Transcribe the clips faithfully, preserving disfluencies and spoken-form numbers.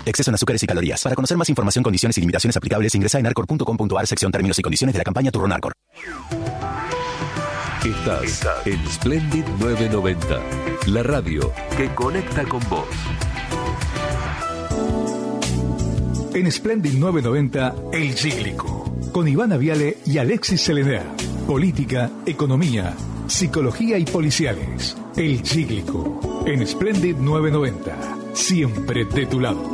Exceso en azúcares y calorías. Para conocer más información, condiciones y limitaciones aplicables, ingresa en arcor punto com punto a r, sección términos y condiciones de la campaña Turrón Arcor. Estás, Estás en Splendid novecientos noventa, la radio que conecta con vos. En Splendid novecientos noventa, El Cíclico, con Ivana Viale y Alexis Selener. Política, economía, psicología y policiales. El Cíclico, en Splendid novecientos noventa, siempre de tu lado.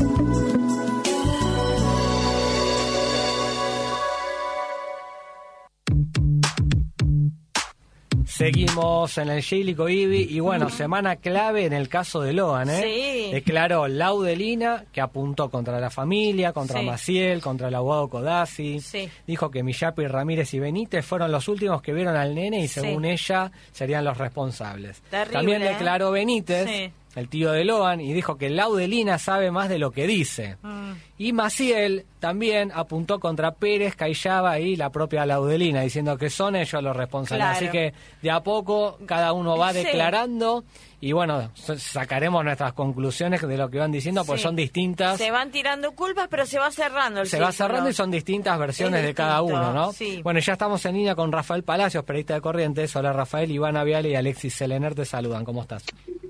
Seguimos en el Cíclico, Ibi, y bueno, semana clave en el caso de Loan, ¿eh? Sí. Declaró Laudelina, que apuntó contra la familia, contra Sí. Maciel, contra el abogado Codazzi. Sí. Dijo que Millapi, Ramírez y Benítez fueron los últimos que vieron al nene y según Sí. ella serían los responsables. Terrible, También ¿eh? declaró Benítez, Sí. el tío de Loan, y dijo que Laudelina sabe más de lo que dice. Mm. Y Maciel también apuntó contra Pérez, Cayaba y la propia Laudelina, diciendo que son ellos los responsables. Claro. Así que de a poco cada uno va Sí. declarando y bueno, sacaremos nuestras conclusiones de lo que van diciendo, pues Sí. son distintas. Se van tirando culpas, pero se va cerrando el Se va círculo. cerrando y son distintas versiones Es de cada distinto, uno, ¿no? sí. Bueno, ya estamos en línea con Rafael Palacios, periodista de Corrientes. Hola Rafael, Ivana Viale y Alexis Selener te saludan. ¿Cómo estás?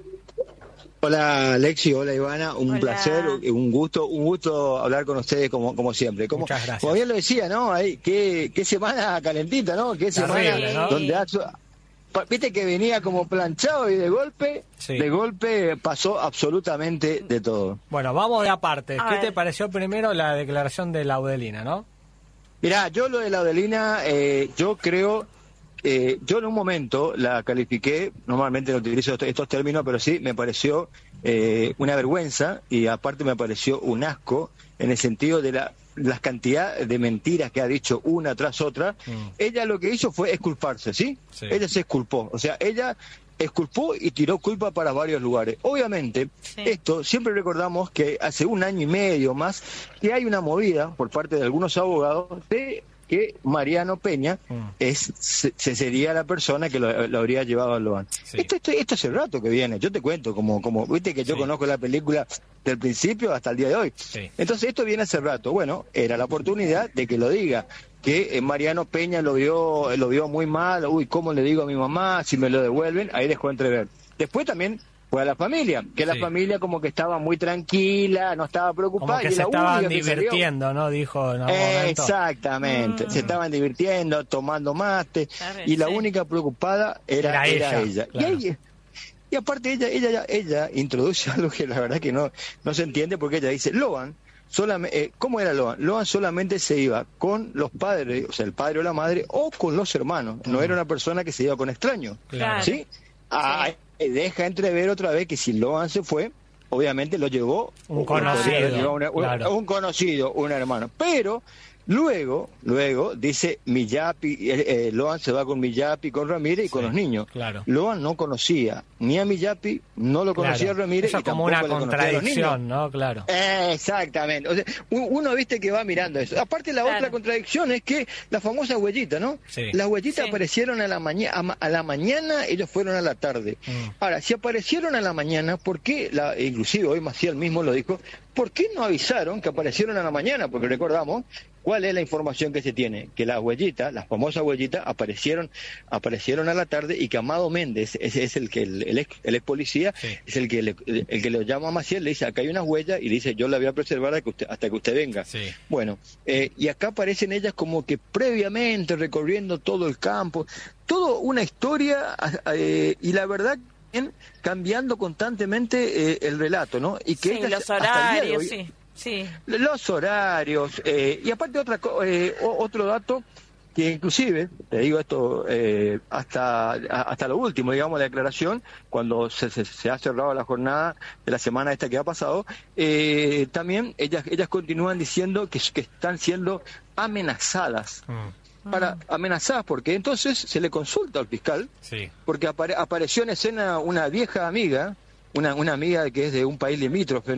Hola Alexi, hola Ivana, un Hola. placer, un gusto, un gusto hablar con ustedes como como siempre. Como, Muchas gracias. Como bien lo decía, ¿no? Ahí, qué, qué semana calentita, ¿no? Qué semana Terrible, ¿no? donde ha- pa- viste que venía como planchado y de golpe, Sí. de golpe pasó absolutamente de todo. Bueno, vamos de aparte. A ¿Qué ver. te pareció primero la declaración de Laudelina, no? Mirá, yo lo de la Laudelina, eh, yo creo, eh, yo en un momento la califiqué, normalmente no utilizo estos, estos términos, pero sí me pareció eh, una vergüenza y aparte me pareció un asco en el sentido de la las cantidades de mentiras que ha dicho una tras otra. Mm. Ella lo que hizo fue exculparse, ¿sí? Sí. Ella se exculpó, o sea, ella exculpó y tiró culpa para varios lugares. Obviamente, Sí. esto siempre recordamos que hace un año y medio más que hay una movida por parte de algunos abogados de que Mariano Peña Mm. es se, se sería la persona que lo, lo habría llevado a Loan. Sí. Esto, esto, esto hace rato que viene, yo te cuento, como, como viste que yo Sí. conozco la película del principio hasta el día de hoy. Sí. Entonces esto viene hace rato. Bueno, era la oportunidad de que lo diga, que eh, Mariano Peña lo vio, lo vio muy mal, uy, ¿cómo le digo a mi mamá si me lo devuelven? Ahí dejó entrever. Después también fue a la familia, que la Sí. familia como que estaba muy tranquila, no estaba preocupada. Como que y se la estaban única que salió- divirtiendo, ¿no? Dijo en algún momento. Exactamente, Mm. se estaban divirtiendo, tomando mate, Claro, y la sí. única preocupada era, Era era ella, ella. claro. Y, ella- y aparte ella, ella, ella introduce algo que la verdad que no, no se entiende, porque ella dice, Loan, solamente, eh, ¿cómo era Loan? Loan solamente se iba con los padres, o sea, el padre o la madre, o con los hermanos, no era una persona que se iba con extraños. Claro. ¿Sí? Ah, eh, deja entrever otra vez que si Loan se fue, obviamente lo llevó Un conocido, lo llevó una- un- claro. un conocido, un hermano. Pero luego, luego dice Millapi, eh, eh, Loan se va con Millapi, con Ramírez y con Sí, los niños. claro. Loan no conocía ni a Millapi, no lo conocía Claro. a Ramírez Eso y es como tampoco una le conocía a los niños. contradicción, ¿no? Claro. Eh, Exactamente. O sea, u- uno viste que va mirando eso. Aparte, la Claro. otra contradicción es que la famosa huellita, ¿no? Sí. Las huellitas Sí. aparecieron a la, maña a, ma- a la mañana, ellos fueron a la tarde. Mm. Ahora, si aparecieron a la mañana, ¿por qué? La, inclusive hoy Maciel mismo lo dijo, ¿por qué no avisaron que aparecieron a la mañana? Porque recordamos cuál es la información que se tiene, que las huellitas, las famosas huellitas, aparecieron aparecieron a la tarde y que Amado Méndez, ese es el que el, el ex, el ex policía, Sí. es el que le, el que le llama a Maciel, le dice, acá hay unas huellas, y le dice, yo la voy a preservar hasta que usted, hasta que usted venga. Sí. Bueno, eh, y acá aparecen ellas como que previamente recorriendo todo el campo, todo una historia, eh, y la verdad también cambiando constantemente eh, el relato, ¿no? Y que Sí, ellas, los hasta el día de horarios, hoy, sí. Sí. los horarios, eh, y aparte otra co- eh, o- otro dato que inclusive, te digo esto, eh, hasta a- hasta lo último, digamos, la declaración, cuando se, se, se ha cerrado la jornada de la semana esta que ha pasado, eh, también ellas ellas continúan diciendo que, que están siendo amenazadas. Mm. Para amenazadas, porque entonces se le consulta al fiscal, Sí. porque apare- apareció en escena una vieja amiga, una, una amiga que es de un país limítrofe, ¿no?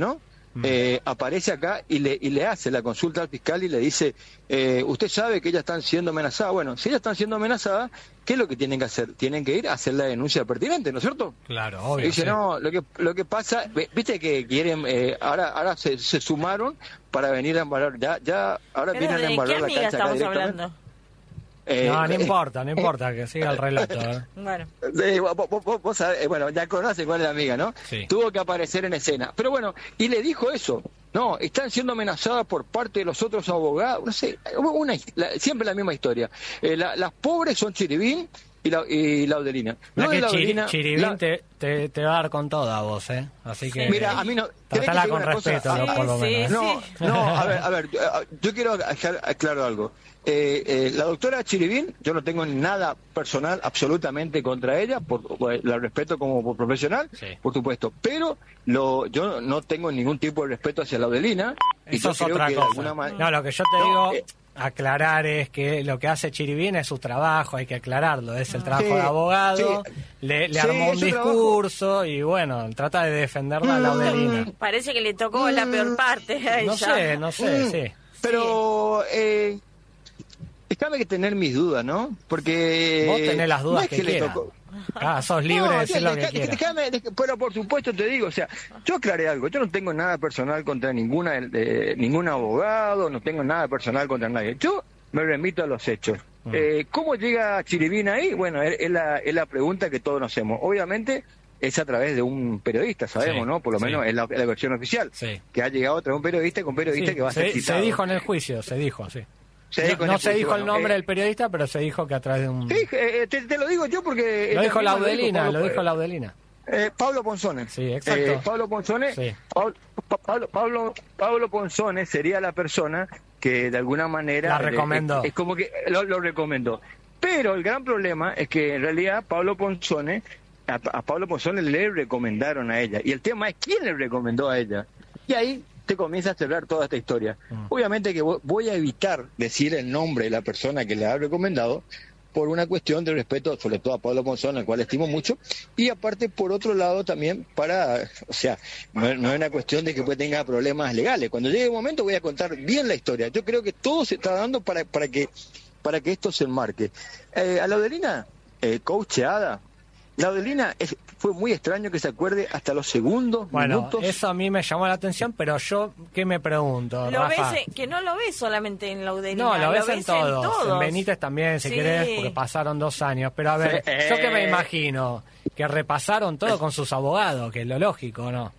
eh, aparece acá y le, y le hace la consulta al fiscal y le dice, eh, usted sabe que ellas están siendo amenazadas. Bueno, si ellas están siendo amenazadas, ¿qué es lo que tienen que hacer? Tienen que ir a hacer la denuncia pertinente, ¿no es cierto? Claro, obvio. Y dice, sí. no, lo que lo que pasa, viste que quieren, eh, ahora ahora se, se sumaron para venir a embarrar, ya, ya ahora Pero vienen a ¿de qué embarrar la amiga cancha acá estamos directamente. hablando? Eh, No, no eh, importa, no importa, que siga el relato. ¿eh? Bueno. Sí, vos, vos- vos- vos sabés, eh, bueno, ya conocen cuál es la amiga, ¿no? Sí. Tuvo que aparecer en escena. Pero bueno, y le dijo eso. No, están siendo amenazadas por parte de los otros abogados. No sé, una, la- siempre la misma historia. Eh, la- las pobres son Chiribín y, la, y Laudelina. Mirá No de que Chiri- Laudelina, Chiribín la- te, te, te va a dar con toda a vos, ¿eh? Así que... Mira, a mí no... ¿querés que Tratala te diga con una cosa? respeto, Ah, ¿no? Por lo Sí, menos. ¿eh? No, sí. no, a ver, a ver, yo, yo quiero dejar claro algo. Eh, eh, la doctora Chiribín, yo no tengo nada personal absolutamente contra ella, por, por- la respeto como por profesional, Sí. por supuesto, pero lo, yo no tengo ningún tipo de respeto hacia Laudelina. y Eso yo es creo otra que de cosa. alguna ma- No, lo que yo te No, digo, eh, aclarar es que lo que hace Chiribín es su trabajo, hay que aclararlo, es el trabajo Sí, de abogado, sí. le, le Sí, armó un es su discurso y bueno, trata de defenderla a Mm. Laudelina. Parece que le tocó la peor parte a ella. No sé, no sé, Mm, sí. Pero eh, déjame que tener mis dudas, ¿no? Porque Vos tenés las no dudas es que, le quieras. tocó- Ah, sos libre No, de decir lo que deja- quieras. déjame, déjame, pero por supuesto te digo, o sea, yo aclaré algo, yo no tengo nada personal contra ninguna eh, ningún abogado, no tengo nada personal contra nadie. Yo me remito a los hechos. Mm. Eh, ¿Cómo llega Chiribín ahí? Bueno, es, es la, es la pregunta que todos nos hacemos. Obviamente es a través de un periodista, sabemos, Sí, ¿no? Por lo sí. menos es la, es la versión oficial, Sí. que ha llegado a través de un periodista con un periodista Sí, que va a ser se, se citado. dijo en el juicio, se dijo, sí. Se No- dijo en no el se juicio, dijo el bueno, nombre eh, del periodista, pero se dijo que a través de un... Sí, eh, te, te lo digo yo porque... Lo ella dijo misma Laudelina, Pablo- lo dijo Laudelina. Eh, Pablo Ponzone. Sí, exacto. Eh, Pablo Ponzone. Sí. Pablo, Pa- Pablo, Pablo, Pablo Ponzone sería la persona que de alguna manera... La recomendó. Es, es como que lo, lo recomendó. Pero el gran problema es que en realidad Pablo Ponzone, a, a Pablo Ponzone le recomendaron a ella. Y el tema es quién le recomendó a ella. Y ahí te comienza a cerrar toda esta historia. Mm. Obviamente que vo- voy a evitar decir el nombre de la persona que le ha recomendado, por una cuestión de respeto, sobre todo a Pablo Ponzón, al cual estimo mucho, y aparte, por otro lado, también para, o sea, no, no es una cuestión de que pues tenga problemas legales. Cuando llegue el momento voy a contar bien la historia. Yo creo que todo se está dando para, para, que, para que esto se enmarque. Eh, a Laudelina, eh, coacheada, Laudelina es, fue muy extraño que se acuerde hasta los segundos, Bueno, minutos. eso a mí me llamó la atención, pero yo, ¿qué me pregunto, Lo ves, Rafa? en- que no lo ves solamente en Laudelina. No, lo ves, en, todos. en Benítez también, si Sí. querés, porque pasaron dos años. Pero a ver, Sí. yo que me imagino que repasaron todo con sus abogados, que es lo lógico, ¿no?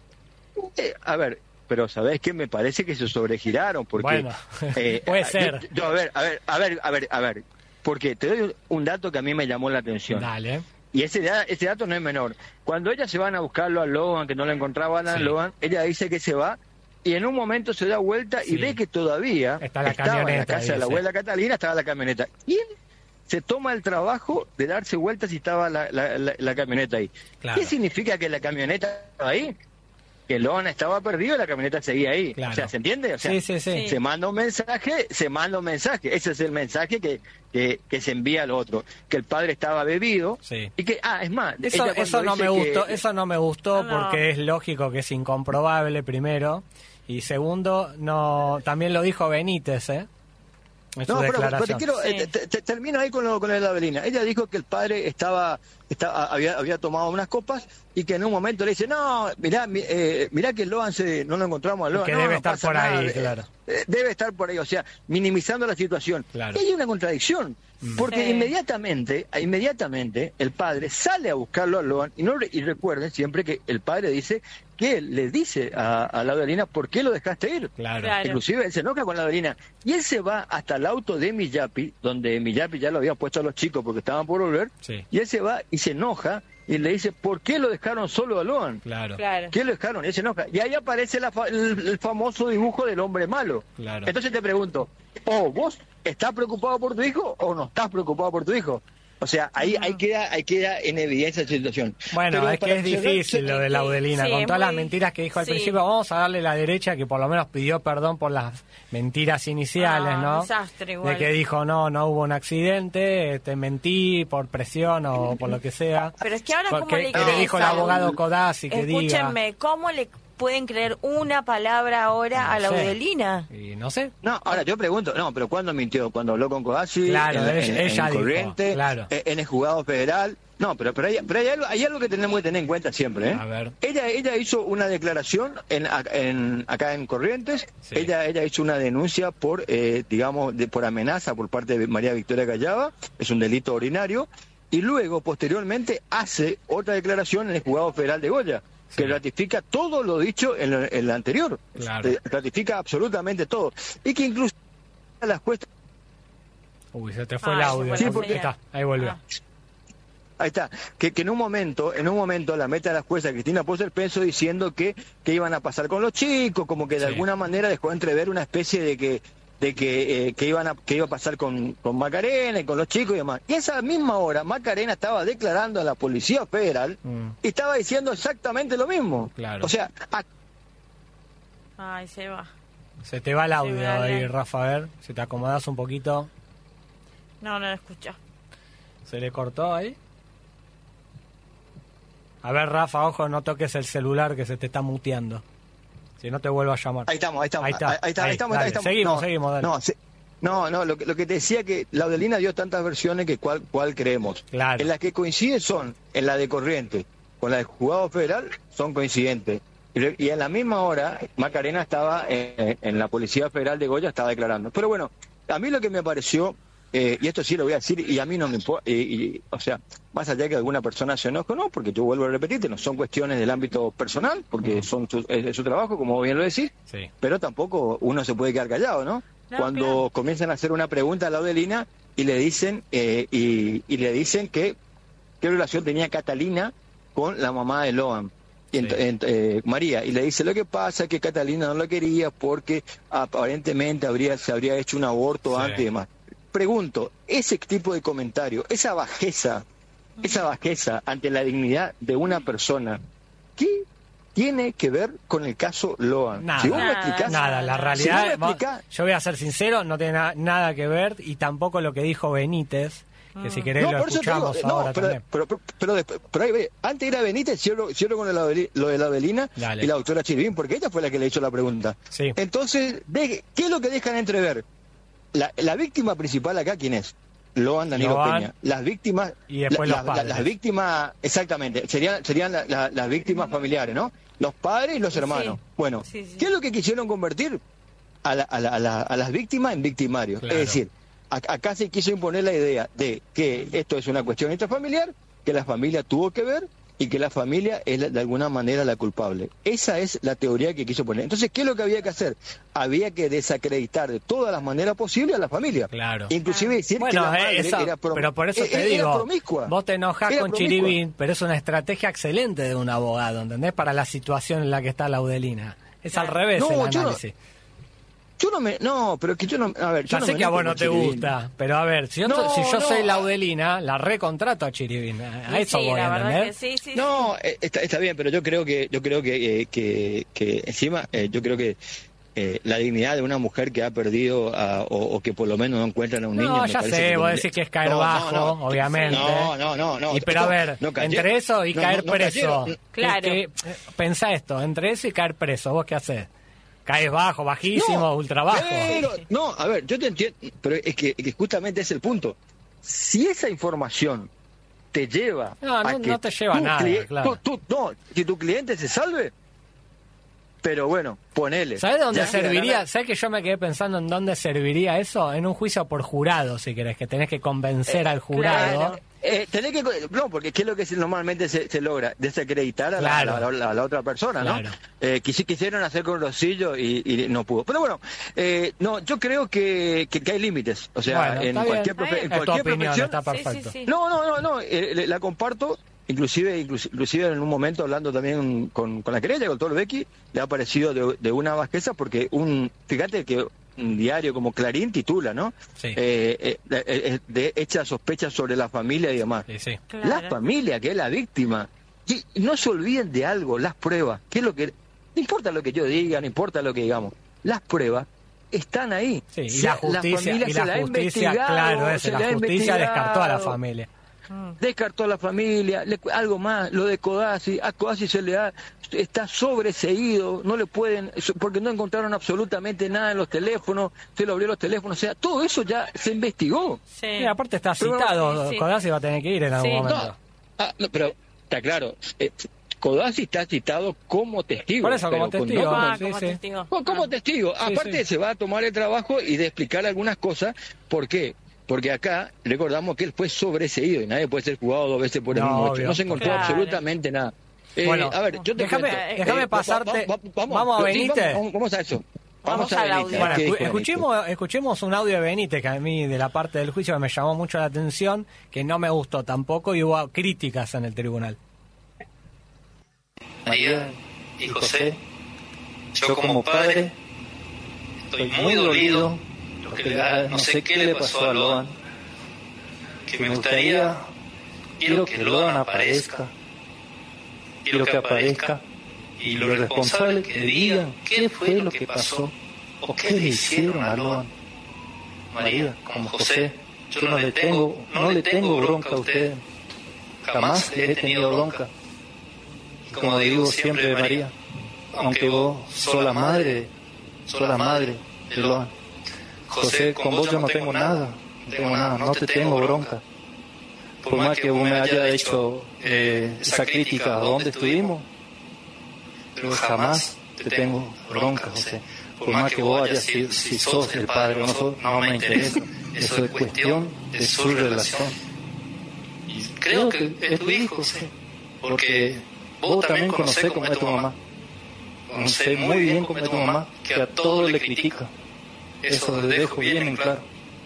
Eh, a ver, pero ¿sabés qué? Me parece que se sobregiraron porque... Bueno, eh, puede yo- ser. Yo, a ver, a ver, a ver, a ver, a ver, porque te doy un dato que a mí me llamó la atención. Dale. Y ese, da- ese dato no es menor. Cuando ellas se van a buscarlo a Logan, que no lo encontraban a Sí. Logan, ella dice que se va y en un momento se da vuelta Sí. y ve que todavía Está la estaba en la camioneta, casa de la dice. abuela Catalina, estaba la camioneta. Y él se toma el trabajo de darse vuelta si estaba la, la- la- la camioneta ahí. Claro. ¿Qué significa que la camioneta estaba ahí? Que Logan estaba perdido y la camioneta seguía ahí. Claro. O sea, ¿se entiende? O sea, Sí, sí, sí. se manda un mensaje, se manda un mensaje. Ese es el mensaje que, que, que se envía al otro. Que el padre estaba bebido Sí. y que, ah, es más, Eso, ella cuando eso no dice me que- gustó, eso no me gustó No. porque es lógico que es incomprobable, primero. Y segundo, no también lo dijo Benítez, ¿eh? En su No, pero, pero declaración. te quiero, Sí. eh, te- te- termino ahí con lo, con lo de la Avelina. Ella dijo que el padre estaba, estaba había, había tomado unas copas y que en un momento le dice, no, mirá, mi- eh, mirá que Loan se, no lo encontramos a Loan. que No, debe no estar pasa por nada, ahí, eh, claro. eh, debe estar por ahí, o sea, minimizando la situación. Claro. Y hay una contradicción, porque Sí. inmediatamente, inmediatamente el padre sale a buscarlo a Loan y, no, re- y recuerden siempre que el padre dice que él le dice a, a la Avelina, ¿por qué lo dejaste ir? Claro. Claro. Inclusive él se enoja con la Avelina. Y él se va hasta el auto de Miyapi, donde Miyapi ya lo habían puesto a los chicos porque estaban por volver. Sí. Y él se va y se enoja y le dice, ¿por qué lo dejaron solo a Loan? Claro. Claro. ¿Qué lo dejaron? Y él se enoja. Y ahí aparece la fa- el, el famoso dibujo del hombre malo. Claro. Entonces te pregunto, ¿o vos estás preocupado por tu hijo o no estás preocupado por tu hijo? O sea, ahí, ahí queda ahí queda en evidencia esa situación. Bueno, Pero es que para es cerrar- difícil lo de Sí, Laudelina, sí, con es todas las muy- mentiras que dijo al sí. principio. Vamos a darle la derecha, que por lo menos pidió perdón por las mentiras iniciales, Ah, ¿no? desastre igual. De que dijo, no, no hubo un accidente, te mentí por presión o por lo que sea. Pero es que ahora, ¿cómo Porque- le que le dijo el crees al- abogado Codazzi que diga... Escúchenme, ¿cómo le pueden creer una palabra ahora No a la sé. Laudelina? Y no sé. No, ahora yo pregunto, no, pero ¿cuándo mintió? ¿Cuando habló con Codazzi? Claro, en, ella- en- ella en dijo, Corrientes, claro. en, en el juzgado federal. No, pero, pero, hay, pero hay, algo, hay algo que tenemos que tener en cuenta siempre, ¿eh? A ver. Ella, ella hizo una declaración en, en, acá en Corrientes, Sí. ella, ella hizo una denuncia por, eh, digamos, de, por amenaza por parte de María Victoria Callaba, es un delito ordinario, y luego, posteriormente, hace otra declaración en el juzgado federal de Goya, Sí. que ratifica todo lo dicho en lo, en lo anterior, Claro. Eh, ratifica absolutamente todo, y que incluso las juezas. Uy, se te fue Ay, el se audio. fue Sí, la porque- Ahí está, ahí volvió. Ah. Ahí está, que, que en un momento, en un momento la meta de la jueza Cristina Poser Penso diciendo que, que iban a pasar con los chicos, como que de Sí. alguna manera dejó entrever una especie de que de que, eh, que iban a, que iba a pasar con, con Macarena y con los chicos y demás. Y esa misma hora Macarena estaba declarando a la Policía Federal Mm. y estaba diciendo exactamente lo mismo. Claro. O sea, a- Ay, se va. Se te va el audio Se va ahí, la- Rafa, a ver. Si te acomodas un poquito. No, no lo escucho. ¿Se le cortó ahí? A ver, Rafa, ojo, no toques el celular que se te está muteando. Si no te vuelvo a llamar. ahí estamos, ahí estamos, Ahí está, ahí, está, ahí ahí, estamos, dale, ahí estamos. seguimos, No, seguimos, dale. No, se- no, no, lo que, lo que te decía que Laudelina dio tantas versiones que cuál, cuál creemos. Claro. En las que coincide son, en la de Corrientes, con la del juzgado federal, son coincidentes. Y, le- y en la misma hora, Macarena estaba en, en la Policía Federal de Goya, estaba declarando. Pero bueno, a mí lo que me pareció, eh, y esto sí lo voy a decir, y a mí no me importa, y, y, o sea, más allá de que alguna persona se enoje, no, porque yo vuelvo a repetirte, no son cuestiones del ámbito personal, porque son su, es, es su trabajo, como bien lo decís, Sí. pero tampoco uno se puede quedar callado, ¿no? No, Cuando claro. comienzan a hacer una pregunta a Laudelina y le dicen eh, y, y le dicen que qué relación tenía Catalina con la mamá de Loan. Y ent- Sí. ent- eh, María, y le dice, lo que pasa es que Catalina no la quería porque aparentemente habría se habría hecho un aborto Sí. antes y demás. Pregunto, ese tipo de comentario, esa bajeza, esa bajeza ante la dignidad de una persona, ¿qué tiene que ver con el caso Loan? Nada. Si vos me Nada. explicás, Nada, la si vos realidad, me vos- explicás- yo voy a ser sincero, no tiene na- nada que ver, y tampoco lo que dijo Benítez, que si querés lo por eso te digo, escuchamos eh, no, ahora pero, también. pero, pero, pero después- pero ahí ve, antes era Benítez, cierro, cierro con lo de, lo de la Avelina Dale. y la doctora Chirvín, porque ella fue la que le hizo la pregunta. Sí. Entonces, de- ¿qué es lo que dejan entrever? La, la víctima principal acá, ¿quién es? Loan Danilo Loan. Peña. Las víctimas... Y después la- los la- padres. las víctimas, exactamente, serían, serían la- la- las víctimas familiares, ¿no? Los padres y los hermanos. Sí. Bueno, Sí, sí. ¿qué es lo que quisieron convertir? A, la- a la- a la- a las víctimas en victimarios. Claro. Es decir, a- acá se quiso imponer la idea de que esto es una cuestión intrafamiliar, que la familia tuvo que ver y que la familia es la- de alguna manera la culpable. Esa es la teoría que quiso poner. Entonces, ¿qué es lo que había que hacer? Había que desacreditar de todas las maneras posibles a la familia. Claro. Inclusive decir que Bueno, la eh, madre eso- era prom- pero por eso eh, te era digo, promiscua. vos te enojás Era con promiscua. Chiribín, pero es una estrategia excelente de un abogado, ¿entendés? Para la situación en la que está Laudelina. Es al revés No, el yo no- análisis. Yo no me... No, pero que yo no... A ver, yo Ya no sé me que a enojo vos no con te Chiribín. gusta, pero a ver, si yo, No, si yo no, soy ah. Laudelina, la recontrato a Chiribín. A eso sí, voy, la verdad ¿entendés? que sí, sí. No, eh, está, está bien, pero yo creo que yo creo que, eh, que, que encima eh, yo creo que eh, la dignidad de una mujer que ha perdido a- o, o que por lo menos no encuentran a un No, niño. me ya parece sé, que vos no- decís que es caer no, no, bajo, no, obviamente. No, no, no, no. Y, pero a no, ver, no cayeron. entre eso y No, caer no, no preso. cayeron. Claro. que- que- eh, pensá esto, entre eso y caer preso, ¿vos qué haces? Caes bajo, bajísimo, No, ultra bajo. pero- no, a ver, yo te entiendo, pero es que, es que justamente es el punto. Si esa información te lleva No, a no- que no te lleva a tu nada, cli- claro. tú- tú- no, si tu cliente se salve, pero bueno, ponele. ¿Sabés dónde Ya que serviría? ganar- ¿Sabés que yo me quedé pensando en dónde serviría eso? En un juicio por jurado, si querés, que tenés que convencer al jurado. claro. Eh, tenés que, no, porque ¿qué es lo que se- normalmente se, se logra? Desacreditar a, la- Claro. a la, a la otra persona, ¿no? Claro. Eh, quisi- quisieron hacer con Rosillo y, y no pudo. Pero bueno, eh, no, yo creo que, que, que hay límites. O sea, Bueno, en está cualquier, bien. profe- en Es tu cualquier opinión, profesión. está Sí, sí, perfecto. sí. No, no, no, no, eh, le- la comparto. Inclusive, inclusive, inclusive en un momento hablando también con, con la querella, con todo el Becky, le ha parecido de, de una bajeza porque un, fíjate que un diario como Clarín titula, ¿no? Sí. Eh, eh, eh, eh, de hecha sospechas sobre la familia y demás. Sí, sí. Claro. La familia, que es la víctima. Y no se olviden de algo, las pruebas. ¿Qué es lo que, no importa lo que yo diga, no importa lo que digamos. Las pruebas están ahí. Sí, y Se- la justicia, familia y se la la ha justicia, investigado, claro, eso, se la la ha justicia descartó a la investigado. familia. Mm. descartó a la familia, le- algo más, lo de Codazzi, a Codazzi se le da, está sobreseído, no le pueden, porque no encontraron absolutamente nada en los teléfonos, se le abrió los teléfonos, o sea, todo eso ya se investigó. Sí. Y aparte está Pero- citado, sí, sí. Codazzi va a tener que ir en algún Sí. momento. No, ah, no, pero está claro, eh, Codazzi está citado como testigo. Por eso, como pero con- testigo. no como- Ah, sí, como sí. testigo. Como, como testigo. Sí, Aparte sí. se va a tomar el trabajo y de explicar algunas cosas. ¿Por qué? Porque acá recordamos que él fue sobreseído y nadie puede ser jugado dos veces por el No, mismo hecho. obvio. No se encontró Claro. absolutamente nada. Eh, Bueno, a ver, yo te déjame- cuento. déjame Eh, va- pasarte- va- va- vamos a sí, Benítez. Vamos, vamos a eso. Vamos Vamos, a al Benítez. audio. Bueno, ¿Qué escu- dijo Benítez? escuchemos, escuchemos un audio de Benítez que a mí de la parte del juicio me llamó mucho la atención, que no me gustó tampoco y hubo críticas en el tribunal. María y José, yo como padre estoy muy dolido, lo que le- no sé qué le pasó a Loan, que me gustaría, quiero que Loan aparezca, quiero que aparezca, y los responsables que digan qué fue lo que pasó, o qué le hicieron a Loan. María, como José, yo no le tengo, no le tengo bronca a usted, jamás le he tenido bronca. Y como digo siempre de María, aunque vos sos la madre, sos la madre de Loan. José, con vos yo no tengo nada, no tengo nada, no te tengo bronca. Por más que vos me hayas hecho eh, esa crítica a dónde estuvimos, pero jamás te tengo bronca, José. Por más que vos hayas sido, si sos el padre o no sos, no me interesa. Eso es cuestión de su relación. Y creo que es tu hijo, José, porque vos también conocés cómo es tu mamá. Conocés muy bien cómo es tu mamá, que a todo le critica. Eso lo dejo bien en claro.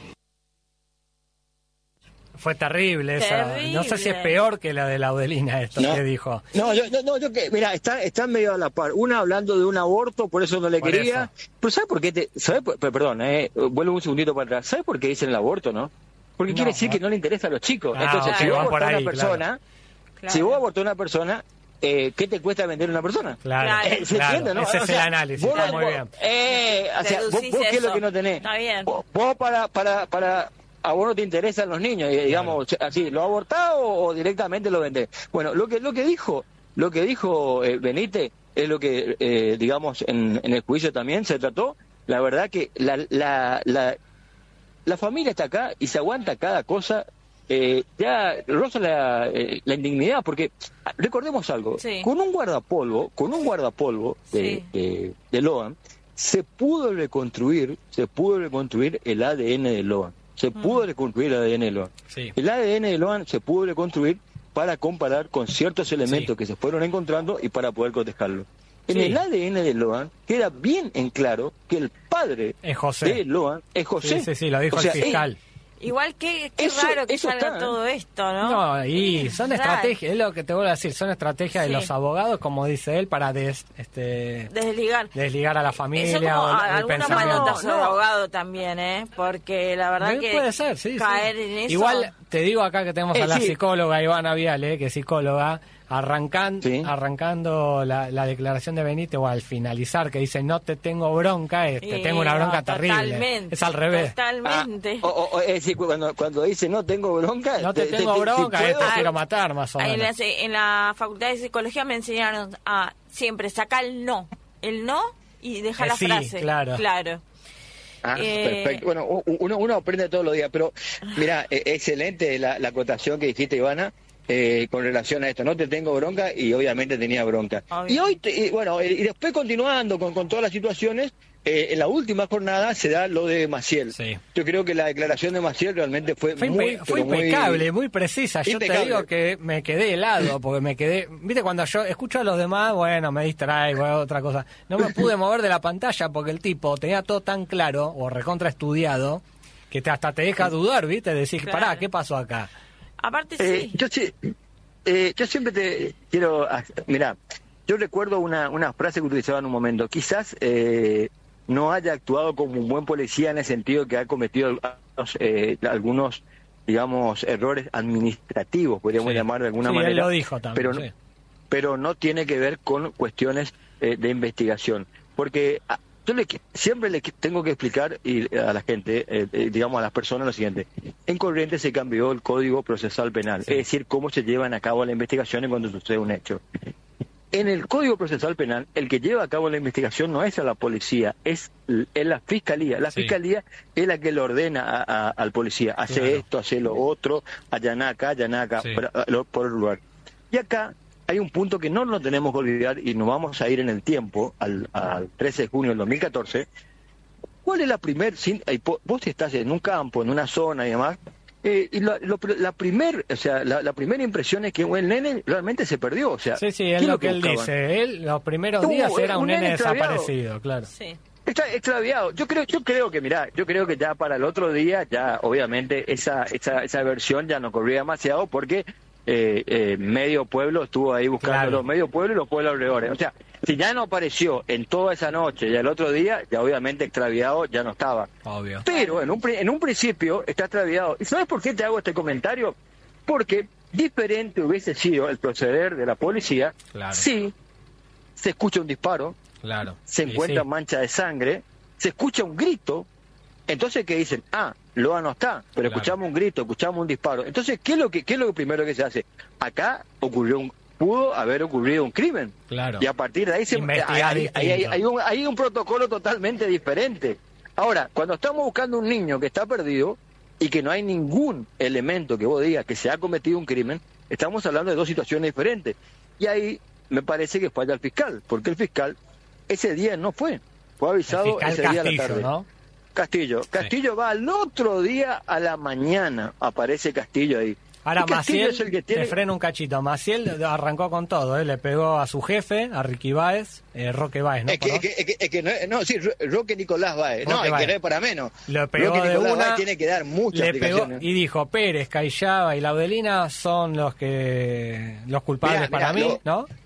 Fue terrible esa. Terrible. No sé si es peor que la de Laudelina esto No. que dijo. No, yo, no, no, yo que, mira, está, está medio a la par. Una hablando de un aborto, por eso no le Por quería. Pero ¿sabe por qué? Te, ¿sabe por- perdón, eh, vuelvo un segundito para atrás. ¿Sabe por qué dicen el aborto, no? Porque No, quiere decir no. que no le interesa a los chicos. Ah, Entonces, ok, si vos van por abortás a ahí, una persona, Claro. si vos abortás a una persona, eh, ¿qué te cuesta vender a una persona? Claro, Claro. Eh, ¿Se claro. entiende, no? Ese O es sea, el análisis, vos- está muy vos- bien. Eh, o sea, vos, Deducís vos qué es lo eso. que no tenés. Está bien. Vos, vos para, para, para, a vos no te interesan los niños, y, digamos, así, ¿lo abortás o, o directamente lo vendés? Bueno, lo que, lo que dijo, lo que dijo eh, Benítez es lo que, eh, digamos, en, en el juicio también se trató. La verdad que la, la, la, la familia está acá y se aguanta cada cosa. Eh, ya roza la, eh, la indignidad, porque ah, recordemos algo, Sí. con un guardapolvo, con un guardapolvo de, Sí. de, de Loan, se pudo reconstruir, se pudo reconstruir el A D N de Loan, se pudo reconstruir el A D N de Loan. Sí. El A D N de Loan se pudo reconstruir para comparar con ciertos elementos Sí. que se fueron encontrando y para poder cotejarlo. En Sí. el A D N de Loan queda bien en claro que el padre Es José. de Loan es José. Sí, sí, sí, lo dijo O sea, el fiscal. Igual que qué Eso- raro que eso salga está, ¿eh? todo esto, ¿no? No, y son Raro. estrategias, es lo que te vuelvo a decir, son estrategias Sí. de los abogados, como dice él, para des, este, Desligar. desligar a la familia Eso como o el- a- el algunas pensamiento. manotas No, de no. abogado también, ¿eh? Porque la verdad Eh, que puede ser, sí, caer sí. en eso... Igual te digo acá que tenemos Eh, a la sí. psicóloga Ivana Viale, que es psicóloga, arrancan, Sí. arrancando la, la declaración de Benítez o al finalizar, que dice no te tengo bronca, eh, te Sí, tengo una bronca no, terrible. totalmente, Es al revés. Totalmente. Ah, o- o- o- es decir, cuando, cuando dice no tengo bronca, No te tengo si bronca, eh, te puedo- quiero matar más o en, menos. la, en la facultad de psicología me enseñaron a siempre sacar el no. El no y dejar Eh, la sí, frase. claro. Claro. Ah, Eh, perfecto. Bueno, u- uno, uno aprende todos los días, pero mira, eh, excelente la, la acotación que dijiste, Ivana, eh, con relación a esto. No te tengo bronca y obviamente tenía bronca. Obvio. Y hoy, te- y, bueno, eh, y después continuando con, con todas las situaciones, eh, en la última jornada se da lo de Maciel. Sí. Yo creo que la declaración de Maciel realmente fue, Fue, muy, impe- fue pero muy- impecable, muy precisa. Yo te Impecable. digo que me quedé helado, porque me quedé... Viste, cuando yo escucho a los demás, bueno, me distraigo, hago otra cosa. No me pude mover de la pantalla porque el tipo tenía todo tan claro, o recontra estudiado, que te, hasta te deja dudar, ¿viste? Decís, Claro. pará, ¿qué pasó acá? Aparte Eh, sí. yo, sí, eh, yo siempre te quiero... Mira, yo recuerdo una, una frase que utilizaba en un momento. Quizás eh, no haya actuado como un buen policía en el sentido que ha cometido algunos, eh, algunos digamos, errores administrativos, podríamos Sí. llamar de alguna Sí, manera. él lo dijo también, Pero, sí. no- pero no tiene que ver con cuestiones eh, de investigación. Porque a- yo le, siempre le tengo que explicar y, a la gente, eh, eh, digamos a las personas lo siguiente. En Corrientes se cambió el Código Procesal Penal, sí. Es decir, cómo se llevan a cabo las investigaciones cuando sucede un hecho. En el Código Procesal Penal, el que lleva a cabo la investigación no es a la policía, es, es la Fiscalía. La sí. Fiscalía es la que le ordena a, a, al policía, hace claro. esto, hace lo otro, allaná acá, allaná acá, sí. por, por el lugar. Y acá hay un punto que no nos tenemos que olvidar y nos vamos a ir en el tiempo, al, al trece de junio del dos mil catorce. ¿Cuál es la primer, vos estás en un campo, en una zona y demás, eh, y lo, lo, la primer, o sea, la, la primera impresión es que el nene realmente se perdió, o sea. Sí, sí, es lo que, que él dice, él los primeros días uh, era un, un nene, nene desaparecido, claro. Sí. Está extraviado. Yo creo, yo creo que, mirá, yo creo que ya para el otro día, ya obviamente esa, esa, esa versión ya no corría demasiado porque Eh, eh, medio pueblo estuvo ahí buscándolo, claro. medio pueblo y los pueblos alrededores. O sea, si ya no apareció en toda esa noche y el otro día, ya obviamente extraviado ya no estaba. Obvio. Pero en un, en un principio está extraviado. ¿Y sabes por qué te hago este comentario? Porque diferente hubiese sido el proceder de la policía claro. si se escucha un disparo, claro. se encuentra sí. mancha de sangre, se escucha un grito. Entonces, ¿qué dicen? Ah, Loa no está, pero claro. escuchamos un grito, escuchamos un disparo. Entonces, ¿qué es lo que qué es lo primero que se hace? Acá ocurrió un, pudo haber ocurrido un crimen. Claro. Y a partir de ahí se hay, hay, hay, hay, un, hay un protocolo totalmente diferente. Ahora, cuando estamos buscando un niño que está perdido y que no hay ningún elemento que vos digas que se ha cometido un crimen, estamos hablando de dos situaciones diferentes. Y ahí me parece que falla el fiscal, porque el fiscal ese día no fue. Fue avisado ese Castillo, día a la tarde. ¿no? Castillo. Castillo sí. va al otro día a la mañana, aparece Castillo ahí. Ahora Maciel, es el que tiene... te frena un cachito. Maciel arrancó con todo, ¿eh? Le pegó a su jefe, a Ricky Báez, eh, Roque Báez, ¿no? Es que, es que, es que, es que no, no, sí, Roque Nicolás Báez. Roque no, es Báez. que no es para menos. Le pegó Roque de Nicolás una, Báez tiene que dar muchas le pegó explicaciones. Y dijo, Pérez, Cayaba y Laudelina son los que los culpables mirá, para mirá, mí, lo... ¿no?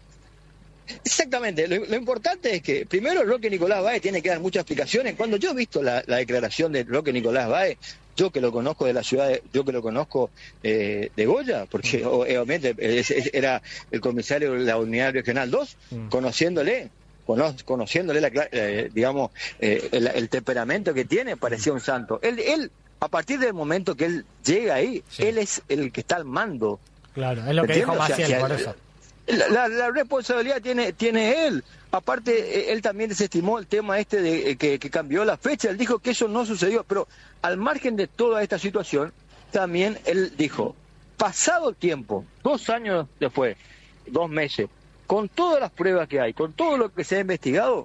Exactamente, lo, lo importante es que primero Roque Nicolás Báez tiene que dar muchas explicaciones. Cuando yo he visto la, la declaración de Roque Nicolás Báez, yo que lo conozco de la ciudad, de, yo que lo conozco eh, de Goya, porque mm. obviamente es, es, era el comisario de la Unidad Regional dos, mm. conociéndole, cono, conociéndole la, eh, digamos, eh, el, el temperamento que tiene, parecía un santo. Él, él, a partir del momento que él llega ahí, sí. él es el que está al mando. Claro, es lo que dijo Maciel, o sea, por eso. La, la, la responsabilidad tiene tiene él. Aparte, él también desestimó el tema este de que, que cambió la fecha. Él dijo que eso no sucedió, pero al margen de toda esta situación, también él dijo, pasado el tiempo, dos años después, dos meses, con todas las pruebas que hay, con todo lo que se ha investigado,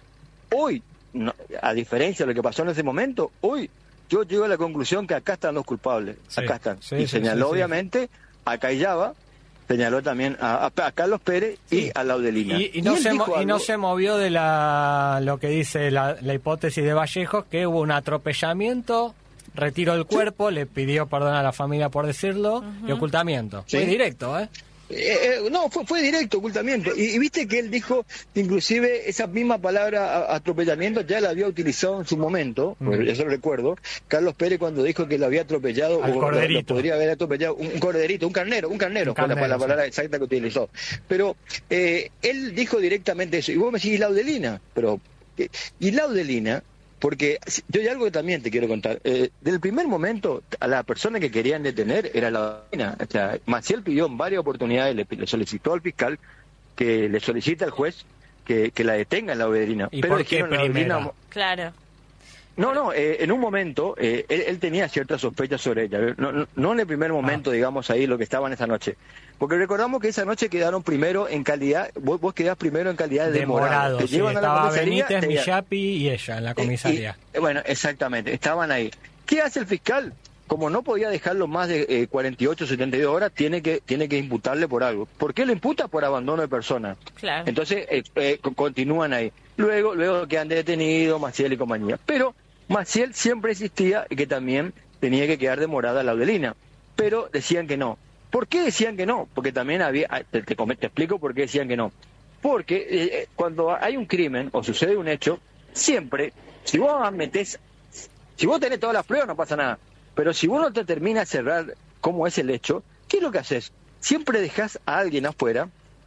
hoy, no, a diferencia de lo que pasó en ese momento, hoy yo llego a la conclusión que acá están los culpables, sí, acá están. Sí, y sí, señaló, sí, obviamente, sí. a Cayaba, señaló también a, a Carlos Pérez y sí. a Laudelina. Y, y, no y, se mo- y no se movió de la lo que dice la, la hipótesis de Vallejos, que hubo un atropellamiento, retiró el cuerpo, sí. le pidió perdón a la familia por decirlo, uh-huh. y ocultamiento. Sí. Fue directo, ¿eh? Eh, eh, no, fue, fue directo, ocultamiento. Y, y viste que él dijo, inclusive, esa misma palabra a, atropellamiento ya la había utilizado en su momento, mm. pues, eso lo recuerdo, Carlos Pérez cuando dijo que lo había atropellado, Al o lo, lo podría haber atropellado, un, un corderito, un carnero, un carnero, un carnero fue la, la palabra sí. exacta que utilizó. Pero eh, él dijo directamente eso, y vos me decís, ¿y Laudelina? Pero, eh, ¿y Laudelina? Porque yo hay algo que también te quiero contar. Eh, del primer momento, a la persona que querían detener era Laudelina. O sea, Maciel pidió en varias oportunidades, le, le solicitó al fiscal que le solicite al juez que, que la detenga en Laudelina. ¿Y pero por qué primero? Claro. No, no, eh, en un momento eh, él, él tenía ciertas sospechas sobre ella. No, no, no en el primer momento, ah. digamos, ahí lo que estaban esa noche. Porque recordamos que esa noche quedaron primero en calidad, vos, vos quedás primero en calidad de demorado. Te sí, llevan estaba a la Benítez, Millapi y ella en la comisaría. Y, y, bueno, exactamente, estaban ahí. ¿Qué hace el fiscal? Como no podía dejarlo más de eh, cuarenta y ocho, setenta y dos horas, tiene que tiene que imputarle por algo. ¿Por qué lo imputa? Por abandono de persona. Claro. Entonces, eh, eh, continúan ahí. Luego, luego quedan detenidos, Maciel y compañía. Pero Maciel siempre insistía en que también tenía que quedar demorada Laudelina, pero decían que no. ¿Por qué decían que no? Porque también había, te, te, te explico por qué decían que no. Porque eh, cuando hay un crimen o sucede un hecho, siempre, si vos metés, si vos tenés todas las pruebas no pasa nada, pero si vos no te terminas de cerrar cómo es el hecho, ¿qué es lo que haces? Siempre dejás a alguien afuera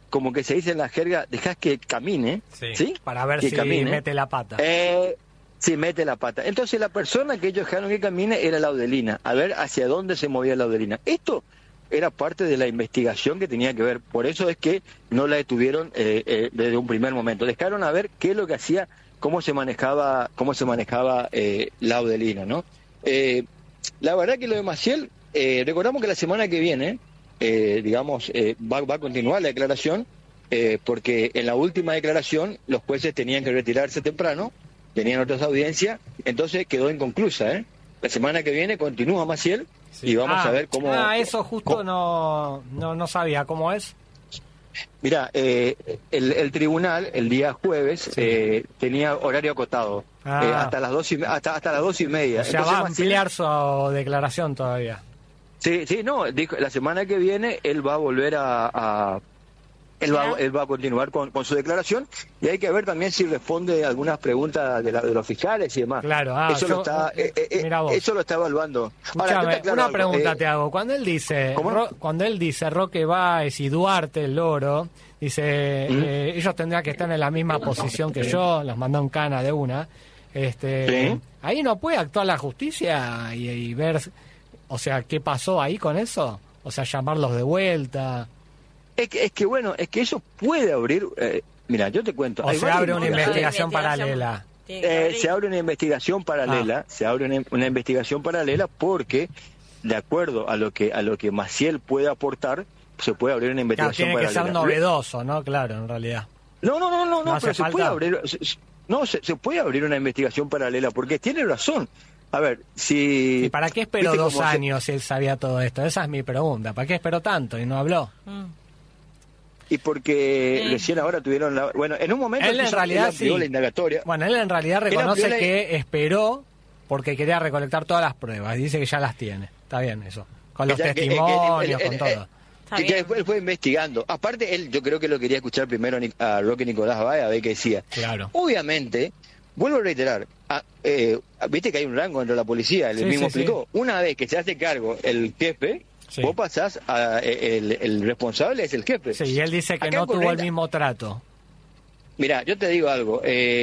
como que se dice en la jerga, dejás que camine, Sí, ¿sí? para ver que si camine. mete la pata. Eh, sí, mete la pata. Entonces la persona que ellos dejaron que camine era Laudelina, a ver hacia dónde se movía Laudelina. Esto era parte de la investigación que tenía que ver, por eso es que no la detuvieron eh, eh, desde un primer momento. Dejaron a ver qué es lo que hacía, cómo se manejaba, cómo se manejaba eh, Laudelina, ¿no? Eh, la verdad que lo de Maciel, eh, recordamos que la semana que viene, eh, digamos, eh, va, va a continuar la declaración, eh, porque en la última declaración los jueces tenían que retirarse temprano, tenían otras audiencias, entonces quedó inconclusa, ¿eh? La semana que viene continúa Maciel Sí. y vamos ah, a ver cómo... Ah, eso justo cómo, no, no no sabía cómo es. Mira, eh, el, el tribunal el día jueves Sí. eh, tenía horario acotado, Ah. eh, hasta las dos y, hasta, hasta las dos y media. O sea, Entonces, va a Maciel- ampliar su declaración todavía. Sí, sí, no, dijo, la semana que viene él va a volver a... a- él, va, él va a continuar con, con su declaración y hay que ver también si responde algunas preguntas de, la, de los fiscales y demás. Claro, ah, eso, yo- lo está, eh, eh, mira vos. eso lo está evaluando. Ahora, Escuchame, está claro una algo, pregunta eh, te hago. Cuando él dice, ¿Cómo? Ro- cuando él dice Roque Báez y Duarte el Loro, dice, ¿Mm? eh, ellos tendrían que estar en la misma posición que yo, los mandó en cana de una. Este, Sí. ahí no puede actuar la justicia y, y ver, o sea, qué pasó ahí con eso, o sea, llamarlos de vuelta. Es que, es que bueno, es que eso puede abrir... eh, mira, yo te cuento. O hay se varios abre una indicadores. investigación Investigación. paralela. Tiene que Eh, abrir. se abre una investigación paralela, Ah. se abre una, una investigación paralela porque, de acuerdo a lo que a lo que Maciel puede aportar, se puede abrir una Claro, investigación tiene que paralela. ser novedoso, ¿no? Claro, en realidad. No, no, no, no, No no, hace pero se falta. puede abrir, se- se- no, se, se puede abrir una investigación paralela porque tiene razón. A ver, si... ¿Y para qué esperó ¿viste dos cómo se- años si él sabía todo esto? Esa es mi pregunta. ¿Para qué esperó tanto y no habló? Mm. Y porque Sí. recién ahora tuvieron la... Bueno, en un momento... Él en hizo- realidad amplió sí. la indagatoria. Bueno, él en realidad reconoce amplió la- que esperó porque quería recolectar todas las pruebas. Y dice que ya las tiene. Está bien eso. Con los Que ya- que- que- testimonios, que- con eh, todo. Está que, que bien. después fue investigando. Aparte, él, yo creo que lo quería escuchar primero a Ni- a Roque Nicolás Báez a ver qué decía. Claro. Obviamente, vuelvo a reiterar, a- eh, viste que hay un rango dentro de la policía, él Sí, mismo sí, sí. explicó. Una vez que se hace cargo el jefe, Sí. vos pasás a eh, el, el responsable es el jefe. Sí, y él dice que Acá no en tuvo el Corrientes- mismo trato. Mira, yo te digo algo.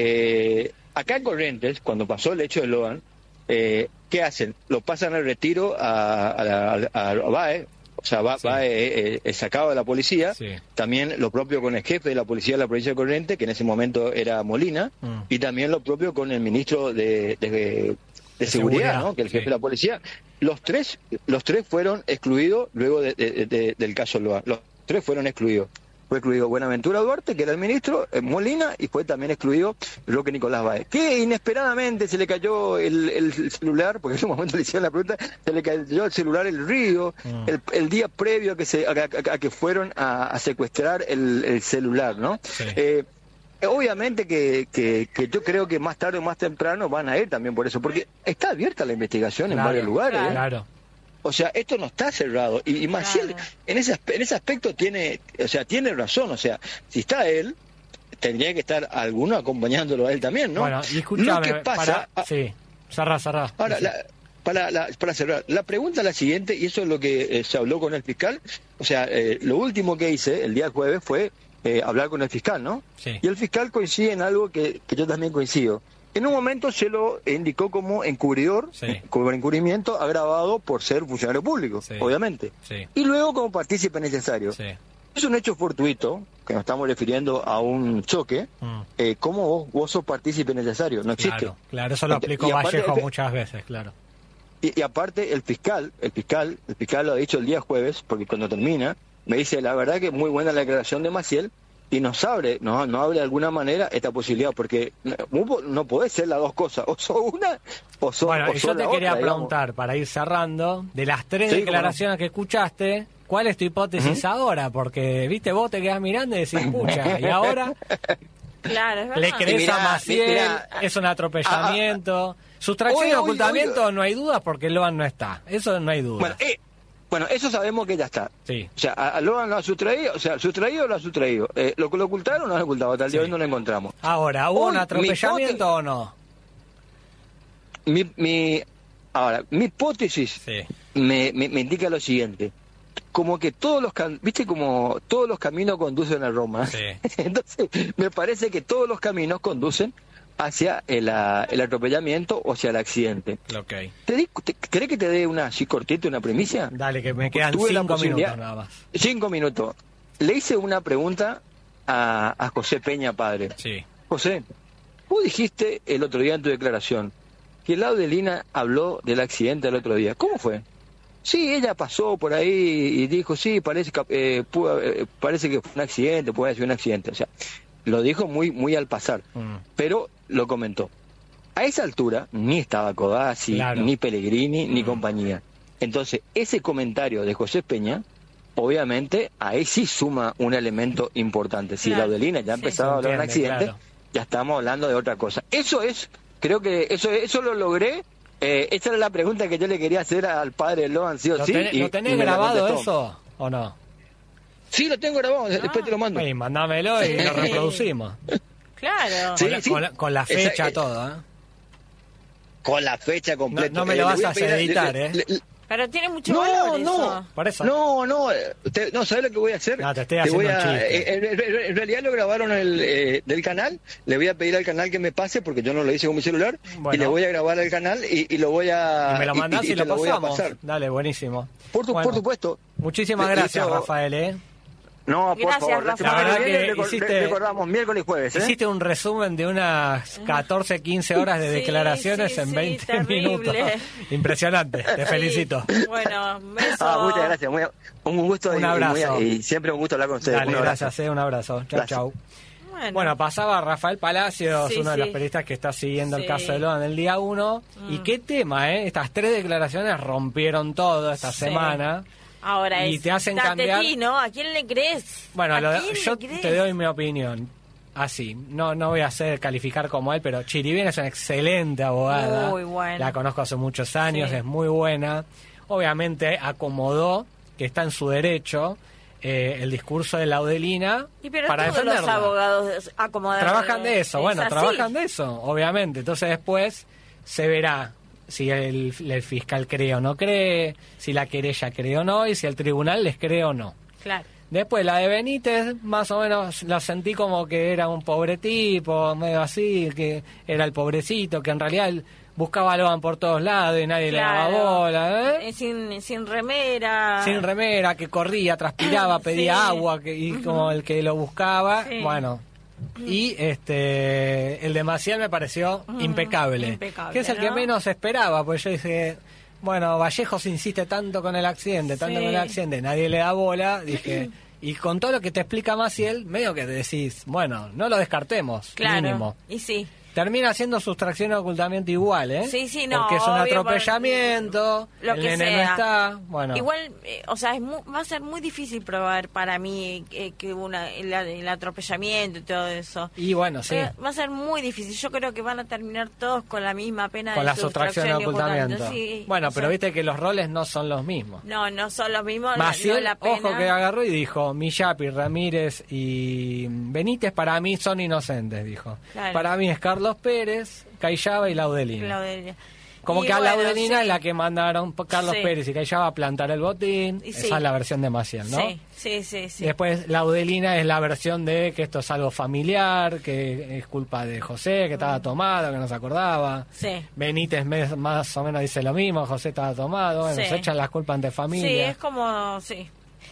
Eh, acá en Corrientes, cuando pasó el hecho de Logan, eh, ¿qué hacen? Lo pasan al retiro a, a, la- a, a Báez, o sea, va, Sí. va eh, eh, sacado de la policía. Sí. También lo propio con el jefe de la policía de la provincia de Corrientes, que en ese momento era Molina, Mm. y también lo propio con el ministro de, de, de De seguridad, seguridad, ¿no? Que el jefe sí. de la policía. Los tres, los tres fueron excluidos luego de- de- de- del caso Logan. Los tres fueron excluidos. Fue excluido Buenaventura Duarte, que era el ministro, eh, Molina, y fue también excluido Roque Nicolás Báez. Que inesperadamente se le cayó el, el celular, porque en un momento le hicieron la pregunta, se le cayó el celular el río, Mm. el, el día previo a que se a, a- a que fueron a, a secuestrar el, el celular, ¿no? Sí. Eh, obviamente que, que, que yo creo que más tarde o más temprano van a ir también por eso, porque está abierta la investigación en Claro, varios lugares. ¿eh? Claro. O sea, esto no está cerrado. Y, y Maciel, Claro. en ese aspe- en ese aspecto tiene, o sea, tiene razón. O sea, si está él, tendría que estar alguno acompañándolo a él también, ¿no? Bueno, y Lo escúchame, que pasa, para... Sí, cerrá, cerrá. ahora, Sí. la- para, la- para cerrar, la pregunta es la siguiente, y eso es lo que eh, se habló con el fiscal. O sea, eh, lo último que hice el día jueves fue eh, hablar con el fiscal, ¿no? Sí. Y el fiscal coincide en algo que, que yo también coincido. En un momento se lo indicó como encubridor, Sí. como encubrimiento agravado por ser funcionario público, Sí. obviamente. Sí. Y luego como partícipe necesario. Sí. Es un hecho fortuito, que nos estamos refiriendo a un choque. Mm. Eh, ¿Cómo vos, vos sos partícipe necesario? No existe. Claro, claro, eso lo explicó Y aparte- Vallejo muchas veces, claro. Y, y aparte el fiscal, el fiscal, el fiscal lo ha dicho el día jueves, porque cuando termina, me dice, la verdad que es muy buena la declaración de Maciel, y nos abre, no, no abre de alguna manera esta posibilidad, porque no, no podés ser las dos cosas, o sos una, o sos, Bueno, o y sos yo te la quería otra, digamos. preguntar, para ir cerrando, de las tres Sí, declaraciones que escuchaste, ¿cuál es tu hipótesis ahora? Porque, viste, vos te quedás mirando y decís, pucha, y ahora Claro, es verdad. le crees Mirá, a Maciel, mirá. es un atropellamiento. Sustracción Oye, y oye, ocultamiento oye. no hay dudas porque Loan no está. Eso no hay duda. Bueno, eh, bueno, eso sabemos que ya está. Sí. O sea, a, a Logan lo ha sustraído, o sea, sustraído lo ha sustraído. Eh, lo que lo ocultaron no lo ocultado, hasta el día de Sí. hoy no lo encontramos. Ahora, ¿hubo Hoy, un mi atropellamiento o no? Mi, mi, ahora, mi hipótesis Sí. me, me, me indica lo siguiente. como que todos los cam- viste como todos los caminos conducen a Roma. Sí. Entonces me parece que todos los caminos conducen hacia el, a- el atropellamiento o hacia el accidente. Ok. ¿Te di- te- ¿Querés que te dé una así cortita, una primicia? Dale, que me quedan Tuve la cinco posibilidad- minutos nada más. Cinco minutos. Le hice una pregunta a, a José Peña, padre. Sí. José, vos dijiste el otro día en tu declaración que Laudelina habló del accidente el otro día. ¿Cómo fue? Sí, ella pasó por ahí y dijo, sí, parece que, eh, pudo- eh, parece que fue un accidente, puede ser un accidente. O sea, lo dijo muy muy al pasar, Mm. pero lo comentó. A esa altura ni estaba Codazzi, Claro. ni Pellegrini, ni Mm. compañía. Entonces, ese comentario de José Peña, obviamente, ahí sí suma un elemento importante. Si Claro. Laudelina ya Sí. empezaba a hablar de un Entiende, accidente, claro. ya estamos hablando de otra cosa. Eso es, creo que eso eso lo logré. Eh, esa era la pregunta que yo le quería hacer al padre Loan, sí o ¿Lo, sí. tenés, y- ¿lo tenés y me la grabado contestó. eso o no? Sí, lo tengo grabado, después te lo mando. Y mandámelo y Sí. lo reproducimos. Claro. Sí. Con la, con la- con la fecha, Esa- todo, ¿eh? Con la fecha completa. No- no me Eh, lo le vas voy a pedir editar, le- ¿eh? le- le- Pero tiene mucho No, valor no. eso. Por eso. No, no, eh, te- no, ¿sabes lo que voy a hacer? No, te estoy voy haciendo a, un chiste. eh, en, en- en realidad lo grabaron el, eh, del canal, le voy a pedir al canal que me pase porque yo no lo hice con mi celular Bueno. y le voy a grabar al canal y, y lo voy a... Y me lo mandás y, te lo voy a pasamos. pasar. Dale, buenísimo. Por, tu- Bueno, por supuesto. Muchísimas De- gracias, eso- Rafael, ¿eh? No, por Gracias, favor. Rafa. semana La verdad viene que recor- hiciste- recordamos miércoles y jueves, ¿eh? Hiciste un resumen de unas catorce, quince horas de Sí, declaraciones sí, en sí, veinte terrible. minutos. Impresionante, te Sí. felicito. Bueno, un beso. Ah, muchas gracias. Muy, un gusto Un y- y, abrazo. muy- y siempre un gusto hablar con ustedes. Dale, Un abrazo. gracias, eh, un abrazo. Chau, Gracias. chau. Bueno, Bueno, pasaba Rafael Palacios, Sí, uno de sí. los periodistas que está siguiendo el Sí. caso de Loan el día uno. Y Mm. qué tema, ¿eh? Estas tres declaraciones rompieron todo esta Sí. semana. ahora y es te hacen date cambiar- ti, ¿no? ¿A quién le crees? Bueno, ¿A lo de- quién yo le crees? te doy mi opinión. Así, no no voy a hacer calificar como él, pero Chiribén es una excelente abogada. Muy buena. La conozco hace muchos años, Sí. es muy buena. Obviamente acomodó, que está en su derecho, eh, el discurso de Laudelina Y pero para todos los defenderla. abogados acomodan. Trabajan de eso, es bueno, así. trabajan de eso, obviamente. Entonces después se verá si el, el fiscal cree o no cree, si la querella cree o no, y si el tribunal les cree o no. Claro. Después la de Benítez, más o menos la sentí como que era un pobre tipo, medio así, que era el pobrecito, que en realidad él buscaba a Loan por todos lados y nadie le daba Claro. bola, ¿eh? Eh, Sin, sin remera. Sin remera, que corría, transpiraba, pedía Sí. agua, que, y como el que lo buscaba, Sí. bueno. Y este el de Maciel me pareció Mm, impecable, impecable, que es el que ¿no? menos esperaba, pues yo dije, bueno, Vallejos insiste tanto con el accidente, tanto Sí. con el accidente, nadie le da bola, dije, y con todo lo que te explica Maciel, medio que decís, bueno, no lo descartemos, Claro. mínimo. Y sí. Termina siendo sustracción o ocultamiento igual, ¿eh? Sí, sí, no, porque es un obvio, atropellamiento, lo el que nene no sea. está, bueno. Igual, eh, o sea, es mu- va a ser muy difícil probar para mí eh, que una el, el atropellamiento y todo eso. Y bueno, sí. Eh, va a ser muy difícil. Yo creo que van a terminar todos con la misma pena Con de la sustracción y ocultamiento. Sí, bueno, o pero sea, viste que los roles no son los mismos. No, no son los mismos. la- Maciel, no la pena. ojo que agarró y dijo, Millapi, Ramírez y Benítez para mí son inocentes, dijo. Claro. Para mí es Carlos Pérez, Cayaba y Laudelina. Laudelina. Como Y que a bueno, Laudelina sí. es la que mandaron Carlos Sí. Pérez y Cayaba a plantar el botín. Y Esa sí. es la versión de Maciel, ¿no? Sí, sí, sí. sí. Y después Laudelina es la versión de que esto es algo familiar, que es culpa de José, que estaba tomado, que no se acordaba. Sí. Benítez mes- más o menos dice lo mismo, José estaba tomado, bueno, Sí. se echan las culpas ante Sí, familia. es como, sí.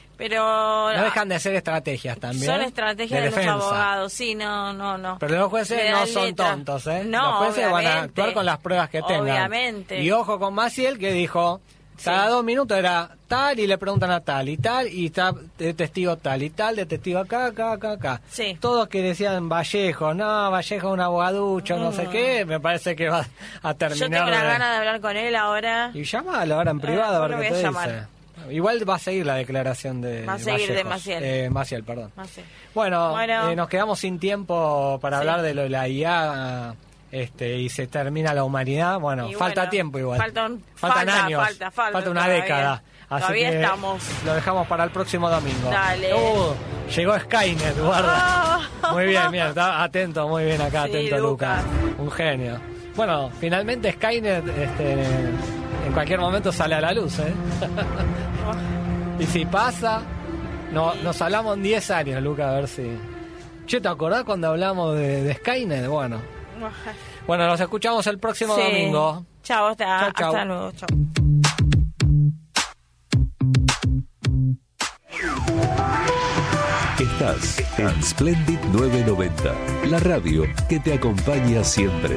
Pero No dejan de ser estrategias también. son estrategias de, de los defensa. abogados, sí, no, no, no. Pero los jueces Le no dan son letra. tontos, ¿eh? No, los jueces van a obviamente. actuar con las pruebas que tengan. Obviamente. Y ojo con Maciel, que dijo, cada Sí. dos minutos era tal y le preguntan a tal y tal, y está de testigo tal y tal, de testigo acá, acá, acá, acá. Sí. Todos que decían Vallejo, no, Vallejo es un abogaducho, no sé qué, me parece que va a Yo terminar tengo la de- gana de hablar con él ahora. Y llamalo ahora en privado, Eh, a ver lo qué voy a te llamar. dice. Igual va a seguir la declaración de Va a seguir de Vallejos. Maciel. Eh, Maciel, perdón. No sé. Bueno, Bueno. eh, nos quedamos sin tiempo para Sí. hablar de lo de la I A este, y se termina la humanidad. Bueno, Y falta bueno, tiempo igual. faltan- Faltan falta, años. falta, falta una todavía. década. Así Todavía que estamos. lo dejamos para el próximo domingo. Dale. Uh, llegó Skynet, guarda. Ah. Muy bien, mira, está atento, muy bien acá, Sí, atento Lucas. Lucas. Un genio. Bueno, finalmente Skynet este, en cualquier momento sale a la luz, ¿eh? Y si pasa, no, nos hablamos en diez años, Luca, a ver si... Che, ¿te acordás cuando hablamos de, de Skynet? Bueno. Bueno, nos escuchamos el próximo Sí. domingo. Chao, hasta, Chau, chau. hasta luego. Chao. Estás en Splendid novecientos noventa, la radio que te acompaña siempre.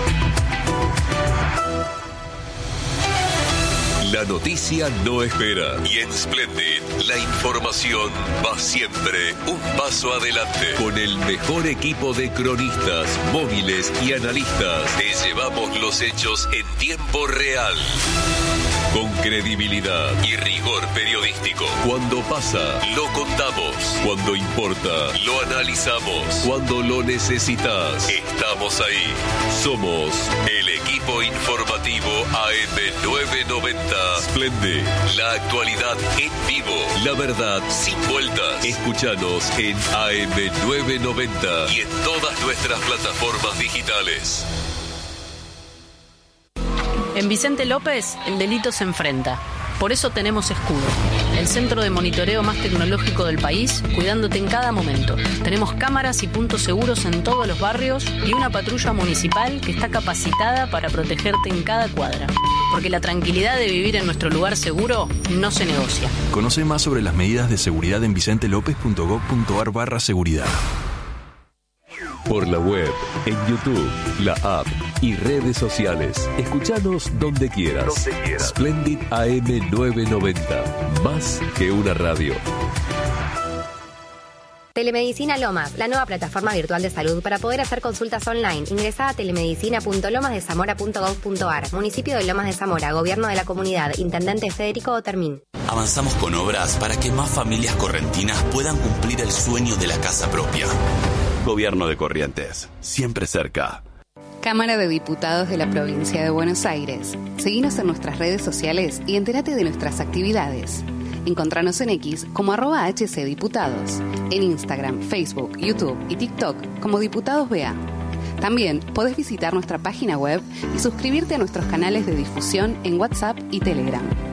La noticia no espera y en Splendid la información va siempre un paso adelante. Con el mejor equipo de cronistas, móviles y analistas, te llevamos los hechos en tiempo real. Con credibilidad y rigor periodístico. Cuando pasa, lo contamos. Cuando importa, lo analizamos. Cuando lo necesitas, estamos ahí. Somos el equipo informativo A M novecientos noventa. Splendid, la actualidad en vivo. La verdad sin vueltas. Escúchanos en A M novecientos noventa y en todas nuestras plataformas digitales. En Vicente López, el delito se enfrenta. Por eso tenemos Escudo, el centro de monitoreo más tecnológico del país, cuidándote en cada momento. Tenemos cámaras y puntos seguros en todos los barrios y una patrulla municipal que está capacitada para protegerte en cada cuadra. Porque la tranquilidad de vivir en nuestro lugar seguro no se negocia. Conoce más sobre las medidas de seguridad en vicentelopez.gov.ar barra seguridad. Por la web, en YouTube, la app y redes sociales. Escuchanos donde quieras. Donde quieras. Splendid A M novecientos noventa. Más que una radio. Telemedicina Lomas, la nueva plataforma virtual de salud para poder hacer consultas online. Ingresá a telemedicina punto lomas de zamora punto gov punto ar. Municipio de Lomas de Zamora, Gobierno de la Comunidad, Intendente Federico Otermín. Avanzamos con obras para que más familias correntinas puedan cumplir el sueño de la casa propia. Gobierno de Corrientes, siempre cerca. Cámara de Diputados de la Provincia de Buenos Aires. Seguinos en nuestras redes sociales y entérate de nuestras actividades. Encontranos en X como arroba hcdiputados, en Instagram, Facebook, YouTube y TikTok como Diputados B A. También podés visitar nuestra página web y suscribirte a nuestros canales de difusión en WhatsApp y Telegram.